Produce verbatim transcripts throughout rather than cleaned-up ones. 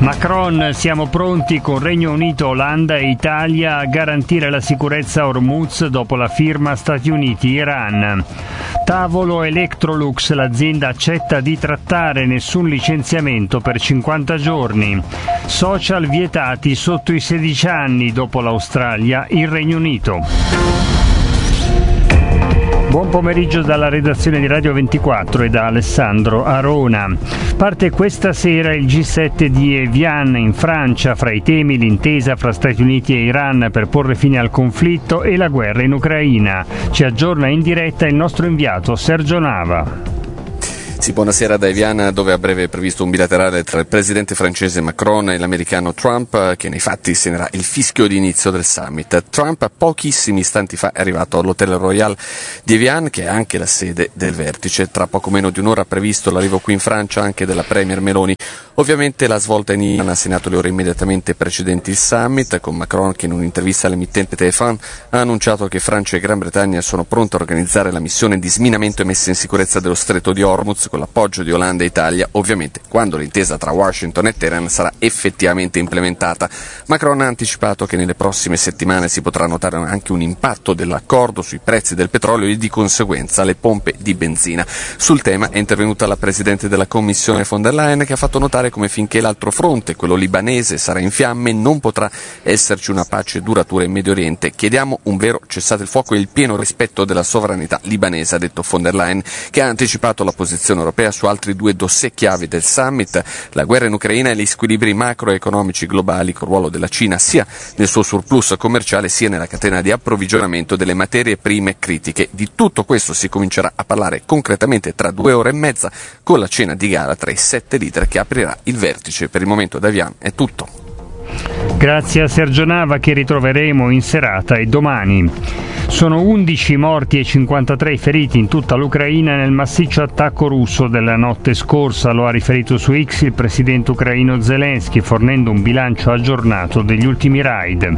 Macron, siamo pronti con Regno Unito, Olanda e Italia a garantire la sicurezza a Hormuz dopo la firma Stati Uniti-Iran. Tavolo Electrolux, l'azienda accetta di trattare, nessun licenziamento per cinquanta giorni. Social vietati sotto i sedici anni dopo l'Australia, il Regno Unito. Buon pomeriggio dalla redazione di Radio ventiquattro e da Alessandro Arona. Parte questa sera il G sette di Evian in Francia, fra i temi l'intesa fra Stati Uniti e Iran per porre fine al conflitto e la guerra in Ucraina. Ci aggiorna in diretta il nostro inviato Sergio Nava. Sì, buonasera da Evian, dove a breve è previsto un bilaterale tra il presidente francese Macron e l'americano Trump, che nei fatti segnerà il fischio di inizio del summit. Trump pochissimi istanti fa è arrivato all'Hotel Royal di Evian, che è anche la sede del vertice. Tra poco meno di un'ora è previsto l'arrivo qui in Francia anche della premier Meloni. Ovviamente la svolta in Iran ha segnato le ore immediatamente precedenti il summit, con Macron che in un'intervista all'emittente T F uno ha annunciato che Francia e Gran Bretagna sono pronte a organizzare la missione di sminamento e messa in sicurezza dello stretto di Hormuz, con l'appoggio di Olanda e Italia, ovviamente quando l'intesa tra Washington e Teheran sarà effettivamente implementata. Macron ha anticipato che nelle prossime settimane si potrà notare anche un impatto dell'accordo sui prezzi del petrolio e di conseguenza le pompe di benzina. Sul tema è intervenuta la Presidente della Commissione von der Leyen, che ha fatto notare come finché l'altro fronte, quello libanese, sarà in fiamme non potrà esserci una pace duratura in Medio Oriente. Chiediamo un vero cessate il fuoco e il pieno rispetto della sovranità libanese, ha detto von der Leyen, che ha anticipato la posizione europea su altri due dossier chiavi del summit, la guerra in Ucraina e gli squilibri macroeconomici globali, con il ruolo della Cina sia nel suo surplus commerciale sia nella catena di approvvigionamento delle materie prime critiche. Di tutto questo si comincerà a parlare concretamente tra due ore e mezza con la cena di gala tra i sette leader che aprirà il vertice. Per il momento da Evian è tutto. Grazie a Sergio Nava, che ritroveremo in serata e domani. Sono undici morti e cinquantatré feriti in tutta l'Ucraina nel massiccio attacco russo della notte scorsa, lo ha riferito su X il presidente ucraino Zelensky, fornendo un bilancio aggiornato degli ultimi raid.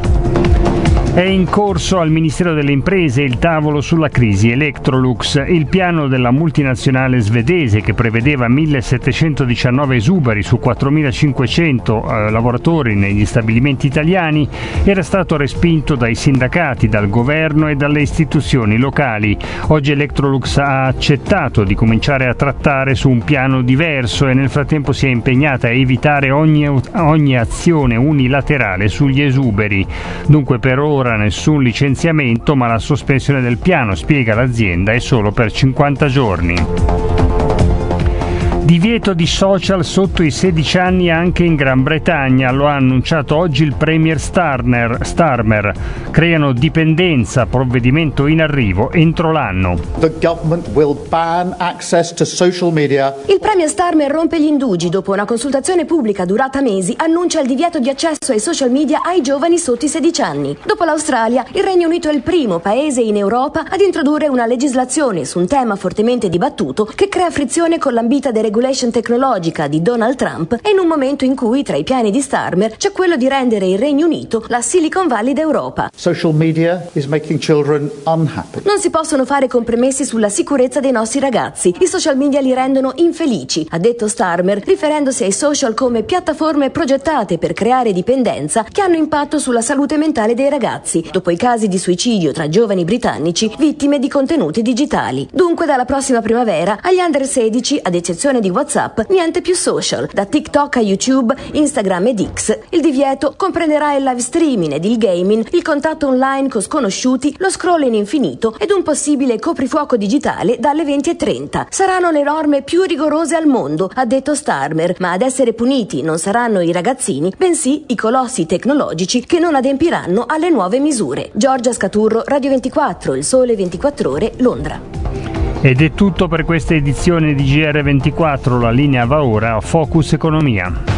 È in corso al Ministero delle Imprese il tavolo sulla crisi Electrolux. Il piano della multinazionale svedese, che prevedeva millesettecentodiciannove esuberi su quattromilacinquecento eh, lavoratori negli stabilimenti italiani, era stato respinto dai sindacati, dal governo e dalle istituzioni locali. Oggi Electrolux ha accettato di cominciare a trattare su un piano diverso e nel frattempo si è impegnata a evitare ogni, ogni azione unilaterale sugli esuberi. Dunque per ora nessun licenziamento, ma la sospensione del piano, spiega l'azienda, è solo per cinquanta giorni. Divieto di social sotto i sedici anni anche in Gran Bretagna, lo ha annunciato oggi il premier Starmer. Starmer. Creano dipendenza, provvedimento in arrivo entro l'anno. The government will ban access to social media. Il premier Starmer rompe gli indugi dopo una consultazione pubblica durata mesi, annuncia il divieto di accesso ai social media ai giovani sotto i sedici anni. Dopo l'Australia, il Regno Unito è il primo paese in Europa ad introdurre una legislazione su un tema fortemente dibattuto che crea frizione con l'ambita deregolazione tecnologica di Donald Trump, e in un momento in cui tra i piani di Starmer c'è quello di rendere il Regno Unito la Silicon Valley d'Europa. Social media is making children unhappy. Non si possono fare compromessi sulla sicurezza dei nostri ragazzi. I social media li rendono infelici, ha detto Starmer, riferendosi ai social come piattaforme progettate per creare dipendenza che hanno impatto sulla salute mentale dei ragazzi, dopo i casi di suicidio tra giovani britannici vittime di contenuti digitali. Dunque dalla prossima primavera agli under sedici, ad eccezione di WhatsApp, niente più social, da TikTok a YouTube, Instagram ed X. Il divieto comprenderà il live streaming ed il gaming, il contatto online con sconosciuti, lo scroll in infinito ed un possibile coprifuoco digitale dalle venti e trenta. Saranno le norme più rigorose al mondo, ha detto Starmer, ma ad essere puniti non saranno i ragazzini, bensì i colossi tecnologici che non adempiranno alle nuove misure. Giorgia Scaturro, Radio ventiquattro, Il Sole ventiquattro Ore, Londra. Ed è tutto per questa edizione di G R ventiquattro, la linea va ora a Focus Economia.